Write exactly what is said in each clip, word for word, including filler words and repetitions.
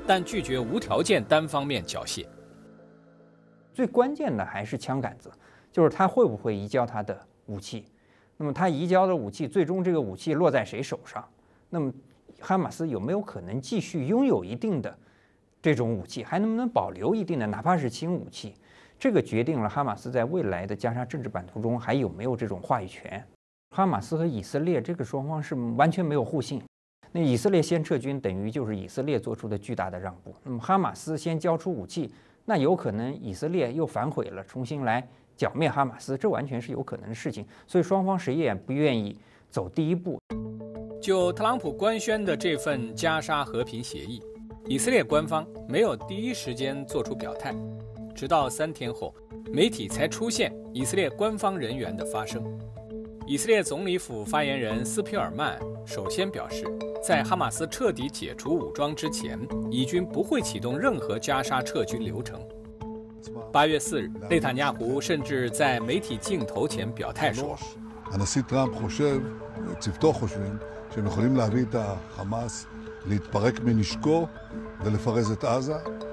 但拒绝无条件单方面缴械。 最关键的还是枪杆子，就是他会不会移交他的武器。那么他移交的武器，最终这个武器落在谁手上？那么哈马斯有没有可能继续拥有一定的这种武器，还能不能保留一定的，哪怕是轻武器？这个决定了哈马斯在未来的加沙政治版图中还有没有这种话语权。哈马斯和以色列这个双方是完全没有互信。那以色列先撤军，等于就是以色列做出的巨大的让步。那么哈马斯先交出武器，那有可能以色列又反悔了，重新来剿灭哈马斯，这完全是有可能的事情。所以双方谁也不愿意走第一步。 就特朗普官宣的这份加沙和平协议，以色列官方没有第一时间做出表态，直到三天后，媒体才出现以色列官方人员的发声。以色列总理府发言人斯皮尔曼首先表示，在哈马斯彻底解除武装之前，以军不会启动任何加沙撤军流程。八月四日，内塔尼亚胡甚至在媒体镜头前表态说， הנשיא טראמפ חושב, צוותו חושבים, שהם יכולים להביא את החמאס להתפרק מנשקו ולפרז את עזה.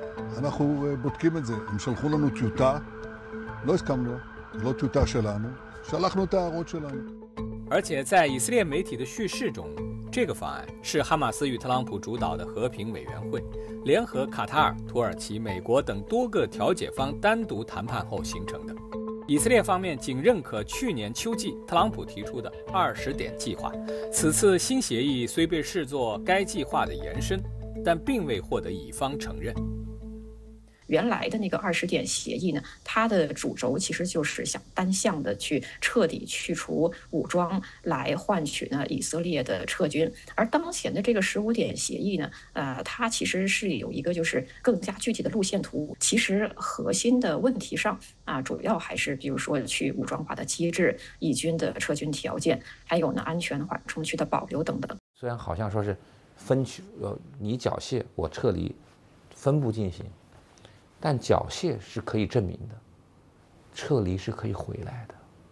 אנחנו בודקים את זה. הם שלחו לנו טיוטה, לא הסכמנו, לא טיוטה שלנו, שלחנו את ההערות שלנו. 而且在以色列媒体的叙事中，这个方案是哈马斯与特朗普主导的和平委员会联合卡塔尔、土耳其、美国等多个调解方单独谈判后形成的。以色列方面仅认可去年秋季特朗普提出的二十点计划，此次新协议虽被视作该计划的延伸，但并未获得以方承认。 原来的那个二十点协议呢，它的主轴其实就是想单向的去彻底去除武装，来换取呢以色列的撤军。而当前的这个十五点协议呢，呃，它其实是有一个就是更加具体的路线图。其实核心的问题上啊，主要还是比如说去武装化的机制、以军的撤军条件，还有呢安全缓冲区的保留等等。 虽然好像说是分区，呃，你缴械，我撤离，分步进行。但缴械是可以证明的，撤离是可以回来的，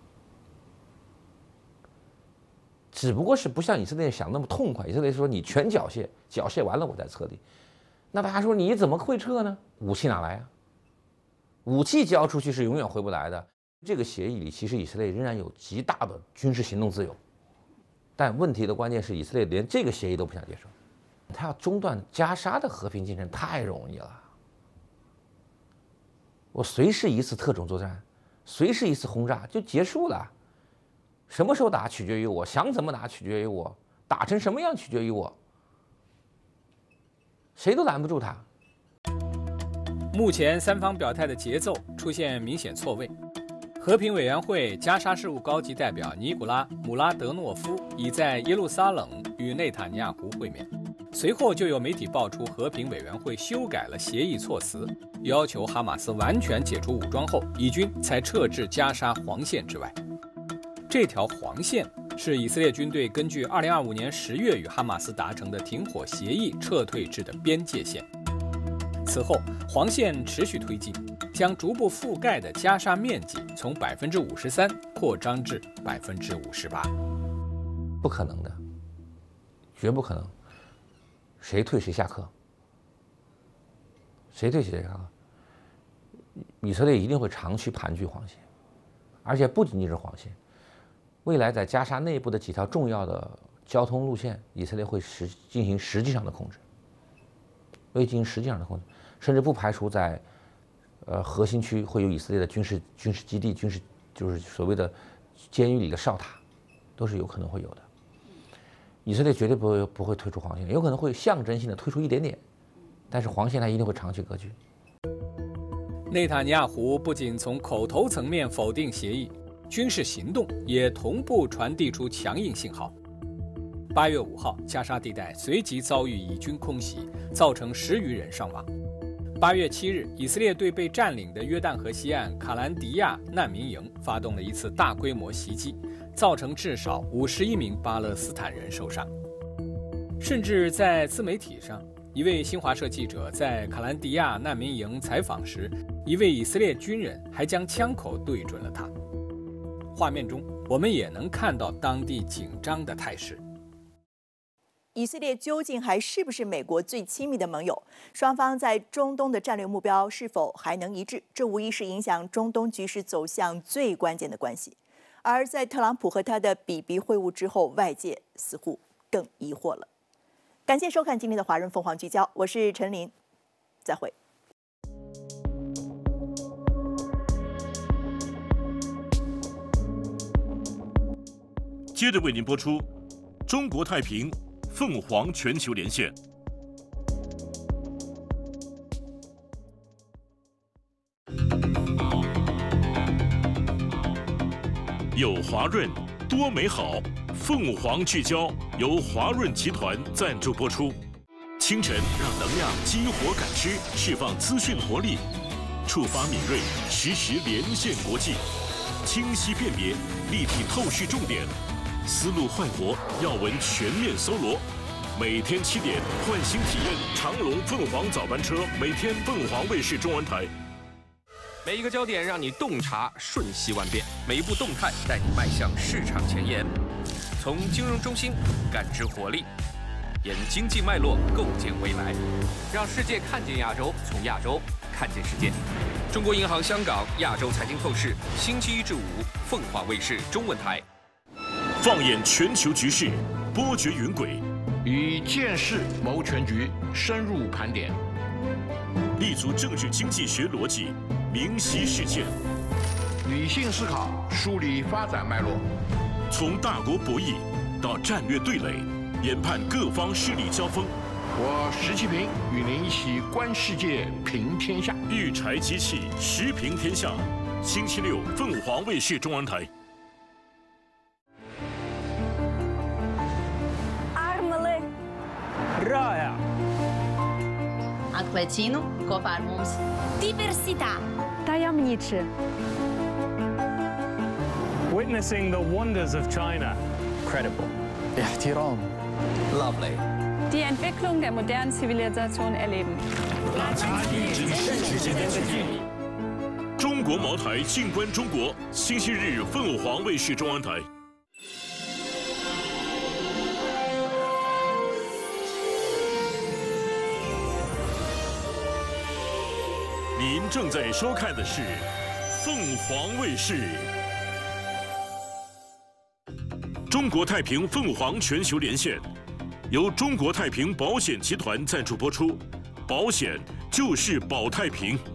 只不过是不像以色列想那么痛快。以色列说你全缴械，缴械完了我再撤离。那大家说你怎么会撤呢？武器哪来啊？武器交出去是永远回不来的。这个协议里，其实以色列仍然有极大的军事行动自由，但问题的关键是以色列连这个协议都不想接受，他要中断加沙的和平进程太容易了。我随时一次特种作战，随时一次轰炸就结束了。什么时候打取决于我，想怎么打取决于我，打成什么样取决于我，谁都拦不住他。 目前三方表态的节奏出现明显错位。和平委员会加沙事务高级代表尼古拉·姆拉德诺夫已在耶路撒冷与内塔尼亚胡会面。随后就有媒体爆出，和平委员会修改了协议措辞，要求哈马斯完全解除武装后，以军才撤至加沙黄线之外。这条黄线是以色列军队根据二零二五年十月与哈马斯达成的停火协议撤退至的边界线。此后，黄线持续推进，将逐步覆盖的加沙面积从百分之五十三扩张至百分之五十八。 不可能的，绝不可能。谁退谁下课，谁退谁下课。以色列一定会长期盘踞黄线，而且不仅仅是黄线，未来在加沙内部的几条重要的交通路线，以色列会实进行实际上的控制，会进行实际上的控制，甚至不排除在呃核心区会有以色列的军事军事基地、军事就是所谓的监狱里的哨塔，都是有可能会有的。以色列绝对不会不会退出黄线，有可能会象征性的退出一点点，但是黄线它一定会长期割据。 内塔尼亚胡不仅从口头层面否定协议，军事行动也同步传递出强硬信号。八月五号，加沙地带随即遭遇以军空袭，造成十余人伤亡。八月七日，以色列对被占领的约旦河西岸卡兰迪亚难民营发动了一次大规模袭击，造成至少五十一名巴勒斯坦人受伤。甚至在自媒体上，一位新华社记者在卡兰迪亚难民营采访时，一位以色列军人还将枪口对准了他。画面中，我们也能看到当地紧张的态势。 以色列究竟还是不是美国最亲密的盟友？双方在中东的战略目标是否还能一致？这无疑是影响中东局势走向最关键的关系。而在特朗普和他的比比会晤之后，外界似乎更疑惑了。感谢收看今天的华人凤凰聚焦，我是陈琳，再会。 接着为您播出中国太平凤凰全球连线。有华润多美好，凤凰聚焦由华润集团赞助播出。清晨让能量激活感知，释放资讯活力，触发敏锐，实时连线国际，清晰辨别，立体透视重点，思路焕活，要闻全面搜罗。每天七点换新体验长隆凤凰早班车，每天凤凰卫视中文台。 每一个焦点让你洞察瞬息万变，每一步动态带你迈向市场前沿。从金融中心感知活力，沿经济脉络构建未来，让世界看见亚洲，从亚洲看见世界。中国银行香港亚洲财经透视，星期一至五凤凰卫视中文台。 放眼全球局势，波谲云诡， 以见识谋全局，深入盘点， 立足政治经济学逻辑，明晰事件， 理性思考，梳理发展脉络， 从大国博弈到战略对垒，研判各方势力交锋。 我石其平与您一起观世界，平天下。 育才机器，时平天下。星期六，凤凰卫视中文台。 Raja. Atklēcinu kopā ar mums. Diversità. Tajemniczy. Witnessing the wonders of China. Credible. Ihtiram. Lovely. Die Entwicklung der modernen Zivilisation erleben. 中国茅台静观中国，星期日凤凰卫视中文台。您正在收看的是凤凰卫视。中国太平凤凰全球连线，由中国太平保险集团赞助播出。保险就是保太平。